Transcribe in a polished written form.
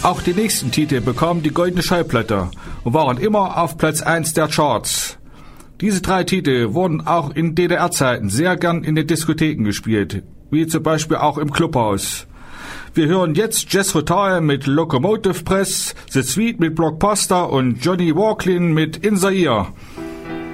Auch die nächsten Titel bekamen die Goldene Schallplatte und waren immer auf Platz 1 der Charts. Diese 3 Titel wurden auch in DDR-Zeiten sehr gern in den Diskotheken gespielt, wie zum Beispiel auch im Clubhaus. Wir hören jetzt Jethro Tull mit Locomotive Press, The Sweet mit Blockbuster und Johnny Walklin mit In Zaire.